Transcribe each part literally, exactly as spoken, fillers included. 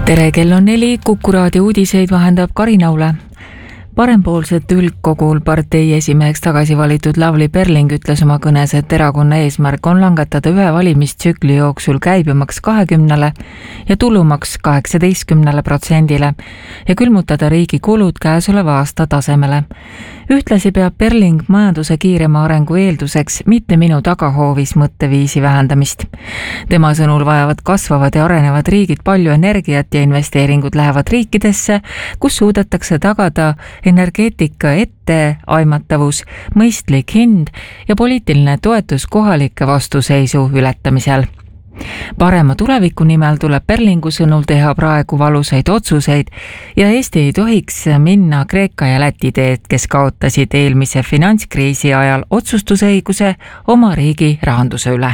tere, kell on neli, Kuku raadio uudiseid vahendab Karin Aule. Parempoolset üldkogul partei esimeheks tagasi valitud Lavly Perling ütles oma kõnes, et erakonna eesmärk on langetada ühe valimistsükli jooksul käibemaks kahekümnele ja tulumaks kaheksateistkümnele protsendile ja külmutada riigi kulud käesoleva aasta tasemele. Ühtlasi peab Perling majanduse kiirema arengu eelduseks mitte minu tagahoovis mõtteviisi vähendamist. Tema sõnul vajavad kasvavad ja arenevad riigid palju energiat ja investeeringud lähevad riikidesse, kus suudetakse tagada energeetika etteaimatavus, mõistlik hind ja poliitiline toetus kohalike vastuseisu ületamisel. Parema tuleviku nimel tuleb Perlingu sõnul teha praegu valusaid otsuseid ja Eesti ei tohiks minna Kreeka ja Läti teed, kes kaotasid eelmise finantskriisi ajal otsustusõiguse oma riigi rahanduse üle.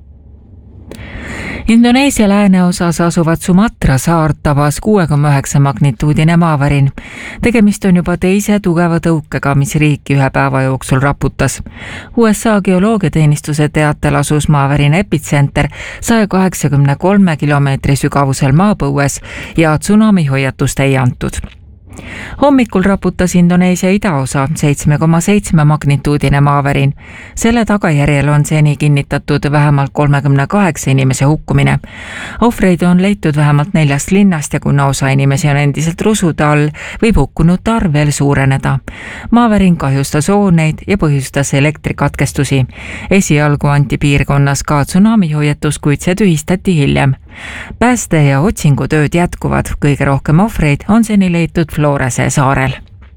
Indoneesia lääneosas asuvat Sumatra saart tabas kuue koma üheksa magnituudine maavärin. Tegemist on juba teise tugeva tõukega, mis riiki ühe päeva jooksul raputas. U S A geoloogiateenistuse teatel asus maavärin epitsenter saja kaheksakümne kolme kilomeetri sügavusel maapõues ja tsunami hoiatust ei antud. Hommikul raputas Indoneesia idaosa seitsme koma seitsme magnituudine maavärin. Selle tagajärjel on seni kinnitatud vähemalt kolmekümne kaheksa inimese hukkumine. Ohvreid on leitud vähemalt neljast linnast ja kuna osa inimesi on endiselt rusude all, võib hukkunute arv veel suureneda. Maavärin kahjustas hooneid ja põhjustas elektrikatkestusi. Esialgu anti piirkonnas ka tsunami hoiatus, kuid see tühistati hiljem. Pääste ja otsingutööd jätkuvad, kõige rohkem ohvreid on seni leitud Florese saarel.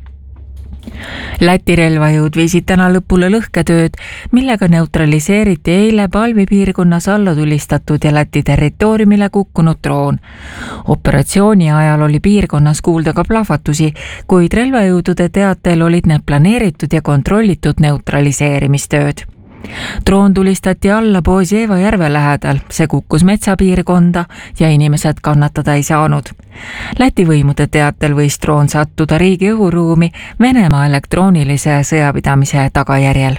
Läti relvajõud viisid täna lõpule lõhketööd, millega neutraliseeriti eile Palvi piirkonnas alla tulistatud ja Läti territooriumile kukkunud droon. Operatsiooni ajal oli piirkonnas kuulda ka plahvatusi, kuid relvajõudude teatel olid need planeeritud ja kontrollitud neutraliseerimistööd. Droon tulistati alla Boževa järve lähedal, see kukkus metsapiirkonda ja inimesed kannatada ei saanud. Läti võimude teatel võis droon sattuda riigi õhuruumi Venemaa elektroonilise sõjapidamise tagajärjel.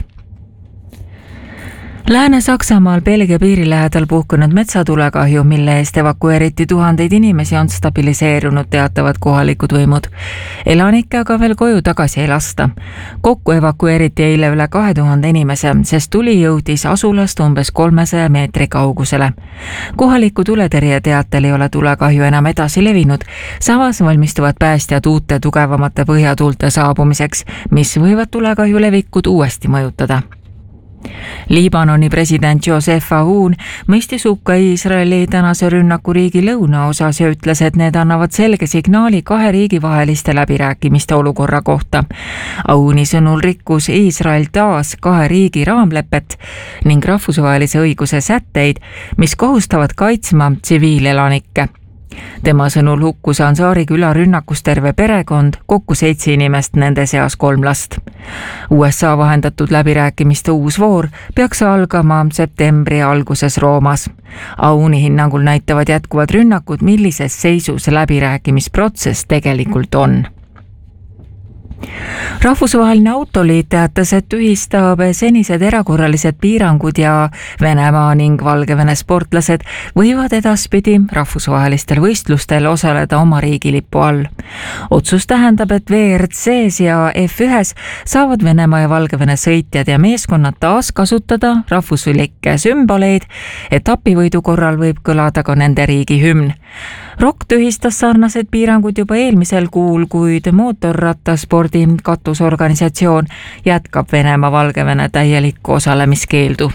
Lääne-Saksamaal Belgia piiri lähedal puhkunud metsatulekahju, mille eest evakueeriti tuhandeid inimesi, on stabiliseerunud, teatavad kohalikud võimud. Elanikke aga veel koju tagasi ei lasta. Kokku evakueeriti eile üle kahe tuhande inimese, sest tuli jõudis asulast umbes kolmesaja meetri kaugusele. Kohaliku tuletõrje teatel ei ole tulekahju enam edasi levinud, samas valmistuvad päästjad uute tugevamate põhjatuulte saabumiseks, mis võivad tulekahju levikud uuesti mõjutada. Liibanoni president Joseph Aoun mõistis hukka Iisraeli tänase rünnaku riigi lõunaosas ja ütles, et need annavad selge signaali kahe riigi vaheliste läbirääkimiste olukorra kohta. Aouni sõnul rikkus Iisrael taas kahe riigi raamlepet ning rahvusvahelise õiguse sätteid, mis kohustavad kaitsma tsiviilelanikke. Tema sõnul hukkus Ansari küla rünnakus terve perekond, kokku seitse inimest, nende seas kolm last. U S A vahendatud läbirääkimiste uus voor peaks algama septembri alguses Roomas. Aouni hinnangul näitavad jätkuvad rünnakud, millises seisus läbirääkimisprotsess tegelikult on. Rahvusvaheline autoliit teatas, et tühistab senised erakorralised piirangud ja Venemaa ning Valgevene sportlased võivad edaspidi rahvusvahelistel võistlustel osaleda oma riigilipu all. Otsus tähendab, et V R C-s ja F ühes saavad Venemaa ja Valgevene sõitjad ja meeskonnad taas kasutada rahvuslikke sümboleid, etapivõidu korral võib kõlada ka nende riigi hümn. Rock tühistas sarnased piirangud juba eelmisel kuul, kuid mootorrattaspordi katusorganisatsioon jätkab Venemaa Valgevene täielikku osalemiskeeldu.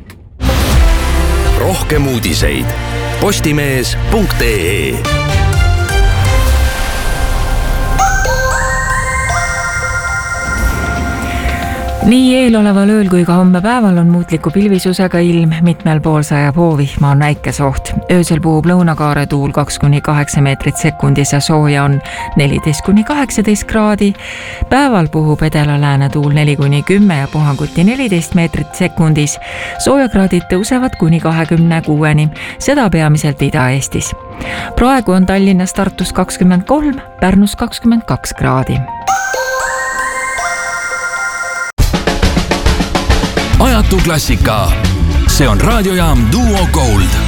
Rohkem uudiseid postimees punkt ee. Nii eeloleval ööl kui ka homme päeval on muutliku pilvisusega ilm, mitmel pool sajab hoovihma on näikesoht. Öösel puhub lõunakaare tuul kaks kuni kaheksa meetrit sekundis ja sooja on neliteist kuni kaheksateist kraadi. Päeval puhub edela-lääne tuul neli kuni kümme ja puhanguti neliteist meetrit sekundis. Soojakraadid tõusevad kuni kahekümne kuueni, seda peamiselt Ida-Eestis. Praegu on Tallinnas Tartus kakskümmend kolm, Pärnus kakskümmend kaks kraadi. Ajatu klassika. See on raadiojaam Duo Gold.